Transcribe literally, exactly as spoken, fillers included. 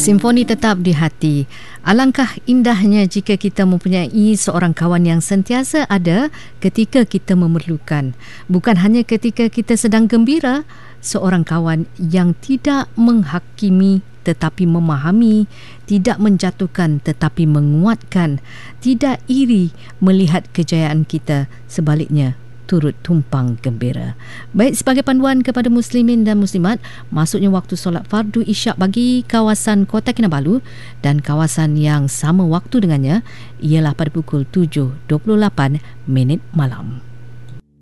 Simfoni tetap di hati. Alangkah indahnya jika kita mempunyai seorang kawan yang sentiasa ada ketika kita memerlukan. Bukan hanya ketika kita sedang gembira, seorang kawan yang tidak menghakimi tetapi memahami, tidak menjatuhkan tetapi menguatkan, tidak iri melihat kejayaan kita, sebaliknya turut tumpang gembira. Baik, sebagai panduan kepada muslimin dan muslimat, masuknya waktu solat fardu isyak bagi kawasan Kota Kinabalu dan kawasan yang sama waktu dengannya ialah pada pukul tujuh dua puluh lapan minit malam.